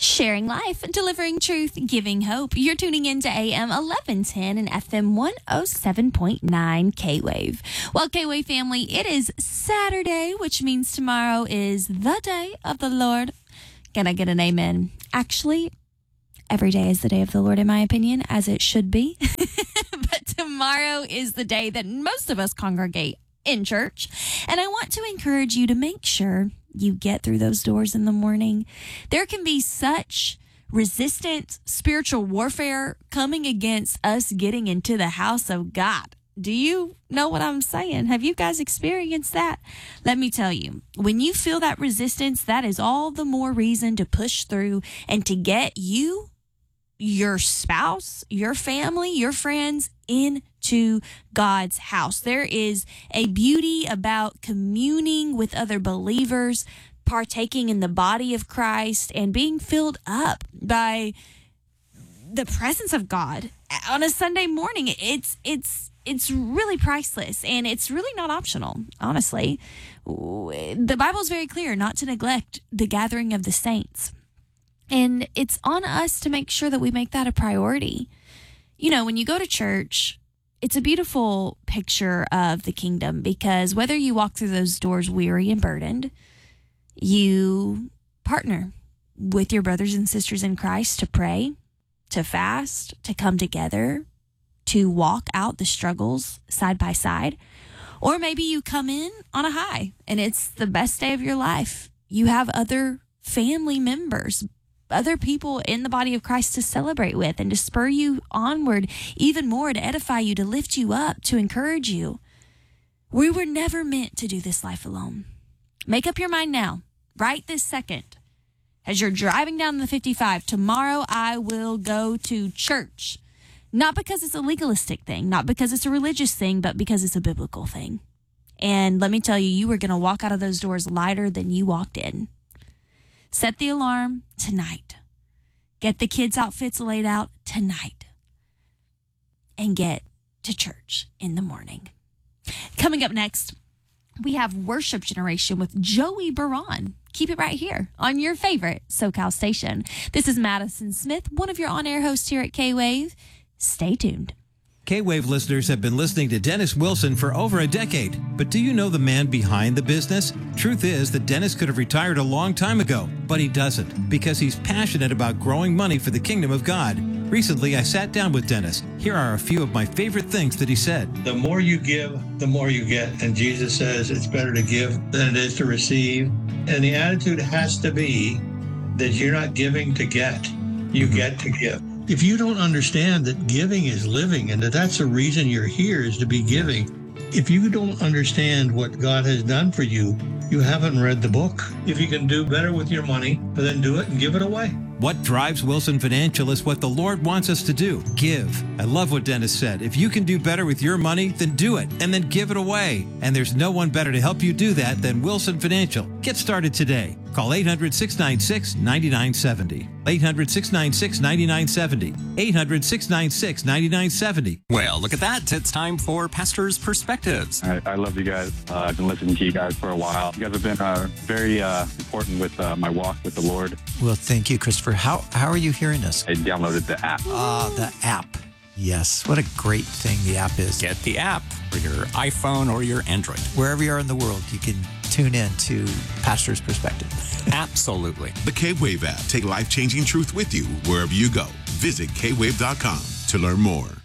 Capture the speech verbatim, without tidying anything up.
Sharing life, delivering truth, giving hope. You're tuning in to A M eleven ten and F M one oh seven point nine K-Wave. Well, K-Wave family, it is Saturday, which means tomorrow is the day of the Lord. Can I get an amen? Actually, every day is the day of the Lord, in my opinion, as it should be. But tomorrow is the day that most of us congregate in church. And I want to encourage you to make sure you get through those doors in the morning. There can be such resistant spiritual warfare coming against us getting into the house of God. Do you know what I'm saying? Have you guys experienced that? Let me tell you, when you feel that resistance, that is all the more reason to push through and to get you, your spouse, your family, your friends into God's house. There is a beauty about communing with other believers, partaking in the body of Christ, and being filled up by the presence of God on a Sunday morning. It's it's it's really priceless, and it's really not optional, honestly. The Bible is very clear not to neglect the gathering of the saints. And it's on us to make sure that we make that a priority. You know, when you go to church, it's a beautiful picture of the kingdom, because whether you walk through those doors weary and burdened, you partner with your brothers and sisters in Christ to pray, to fast, to come together, to walk out the struggles side by side. Or maybe you come in on a high and it's the best day of your life. You have other family members, other people in the body of Christ to celebrate with and to spur you onward even more, to edify you, to lift you up, to encourage you. We were never meant to do this life alone. Make up your mind now, right this second. As you're driving down the fifty-five, tomorrow I will go to church. Not because it's a legalistic thing, not because it's a religious thing, but because it's a biblical thing. And let me tell you, you are going to walk out of those doors lighter than you walked in. Set the alarm tonight. Get the kids' outfits laid out tonight. And get to church in the morning. Coming up next, we have Worship Generation with Joey Baron. Keep it right here on your favorite SoCal station. This is Madison Smith, one of your on-air hosts here at K-Wave. Stay tuned. K-Wave listeners have been listening to Dennis Wilson for over a decade. But do you know the man behind the business? Truth is that Dennis could have retired a long time ago, but he doesn't, because he's passionate about growing money for the kingdom of God. Recently, I sat down with Dennis. Here are a few of my favorite things that he said. The more you give, the more you get. And Jesus says it's better to give than it is to receive. And the attitude has to be that you're not giving to get, you mm-hmm. get to give. If you don't understand that giving is living and that that's the reason you're here is to be giving, if you don't understand what God has done for you, you haven't read the book. If you can do better with your money, then do it and give it away. What drives Wilson Financial is what the Lord wants us to do. Give. I love what Dennis said. If you can do better with your money, then do it, and then give it away. And there's no one better to help you do that than Wilson Financial. Get started today. Call eight hundred, six nine six, nine nine seven zero. eight hundred, six nine six, nine nine seven zero. eight hundred, six nine six, nine nine seven zero. Well, look at that. It's time for Pastor's Perspectives. I, I love you guys. Uh, I've been listening to you guys for a while. You guys have been uh, very uh, important with uh, my walk with the Lord. Well, thank you, Christopher. How how are you hearing us? I downloaded the app. Ah, uh, the app. Yes, what a great thing the app is. Get the app for your iPhone or your Android. Wherever you are in the world, you can tune in to Pastor's Perspective. Absolutely. The K-Wave app. Take life-changing truth with you wherever you go. Visit K wave dot com to learn more.